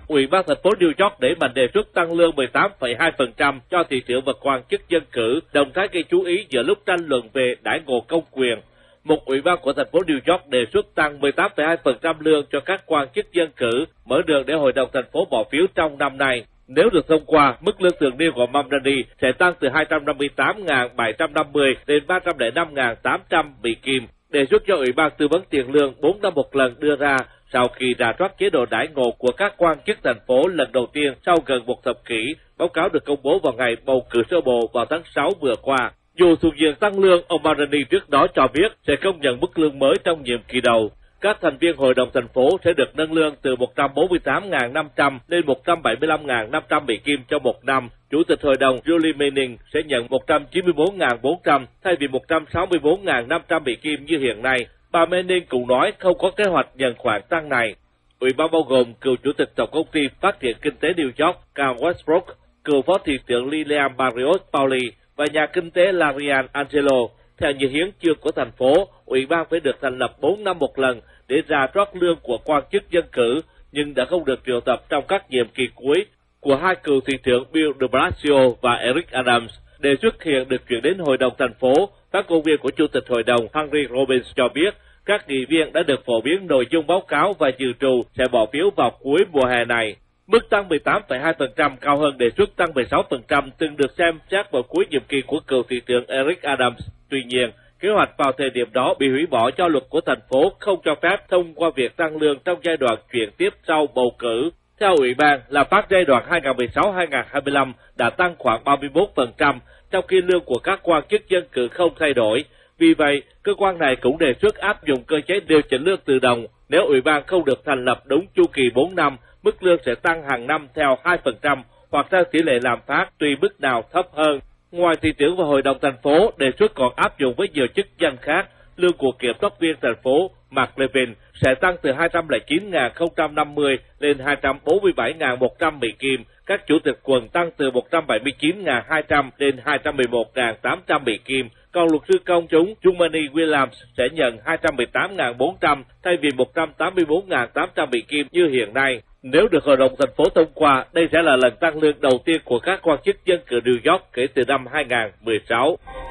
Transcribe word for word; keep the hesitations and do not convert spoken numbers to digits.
Ủy ban thành phố New York đẩy mạnh đề xuất tăng lương mười tám phẩy hai phần trăm cho thị trưởng và quan chức dân cử, đồng thời gây chú ý giữa lúc tranh luận về đãi ngộ công quyền. Một ủy ban của thành phố New York đề xuất tăng mười tám phẩy hai phần trăm lương cho các quan chức dân cử, mở đường để hội đồng thành phố bỏ phiếu trong năm nay. Nếu được thông qua, mức lương thường niên của Mamdani sẽ tăng từ hai trăm năm mươi tám nghìn bảy trăm năm mươi đến ba trăm lẻ năm nghìn tám trăm Mỹ Kim. Đề xuất do Ủy ban tư vấn tiền lương bốn năm một lần đưa ra sau khi rà soát chế độ đãi ngộ của các quan chức thành phố lần đầu tiên sau gần một thập kỷ. Báo cáo được công bố vào ngày bầu cử sơ bộ vào tháng sáu vừa qua. Dù thuộc diện tăng lương, ông Mamdani trước đó cho biết sẽ không nhận mức lương mới trong nhiệm kỳ đầu. Các thành viên hội đồng thành phố sẽ được nâng lương từ một trăm bốn mươi tám nghìn năm trăm lên một trăm bảy mươi lăm nghìn năm trăm Mỹ Kim trong một năm. Chủ tịch hội đồng Julie Manning sẽ nhận một trăm chín mươi bốn nghìn bốn trăm thay vì một trăm sáu mươi bốn nghìn năm trăm Mỹ Kim như hiện nay. Bà Manning cũng nói không có kế hoạch nhận khoản tăng này. Ủy ban bao gồm cựu chủ tịch tổng công ty phát triển kinh tế New York Carl Westbrook, cựu phó thị trưởng Lillian Barrios Pauli và nhà kinh tế Larian Angelo. Theo như hiến chương của thành phố, ủy ban phải được thành lập bốn năm một lần để rà soát lương của quan chức dân cử, nhưng đã không được triệu tập trong các nhiệm kỳ cuối của hai cựu thị trưởng Bill de Blasio và Eric Adams. Đề xuất hiện được chuyển đến hội đồng thành phố. Phát ngôn viên của chủ tịch hội đồng Henry Robbins cho biết các nghị viên đã được phổ biến nội dung báo cáo và dự trù sẽ bỏ phiếu vào cuối mùa hè này. Mức tăng mười tám phẩy hai phần trăm cao hơn đề xuất tăng mười sáu phần trăm từng được xem xét vào cuối nhiệm kỳ của cựu thị trưởng Eric Adams. Tuy nhiên, kế hoạch vào thời điểm đó bị hủy bỏ do luật của thành phố không cho phép thông qua việc tăng lương trong giai đoạn chuyển tiếp sau bầu cử. Theo Ủy ban, lạm phát giai đoạn hai nghìn không trăm mười sáu đến hai nghìn không trăm hai mươi lăm đã tăng khoảng ba mươi mốt phần trăm, trong khi lương của các quan chức dân cử không thay đổi. Vì vậy, cơ quan này cũng đề xuất áp dụng cơ chế điều chỉnh lương tự động. Nếu Ủy ban không được thành lập đúng chu kỳ bốn năm, mức lương sẽ tăng hàng năm theo hai phần trăm hoặc theo tỷ lệ lạm phát tùy mức nào thấp hơn. Ngoài thị trưởng và hội đồng thành phố, đề xuất còn áp dụng với nhiều chức danh khác. Lương của kiểm soát viên thành phố Mark Levin sẽ tăng từ hai trăm lẻ chín nghìn không trăm năm mươi lên hai trăm bốn mươi bảy nghìn một trăm Mỹ Kim. Các chủ tịch quận tăng từ một trăm bảy mươi chín nghìn hai trăm lên hai trăm mười một nghìn tám trăm Mỹ Kim. Còn luật sư công chúng Jumaane Williams sẽ nhận hai trăm mười tám nghìn bốn trăm thay vì một trăm tám mươi bốn nghìn tám trăm Mỹ Kim như hiện nay. Nếu được hội đồng thành phố thông qua, đây sẽ là lần tăng lương đầu tiên của các quan chức dân cử New York kể từ năm hai nghìn không trăm mười sáu.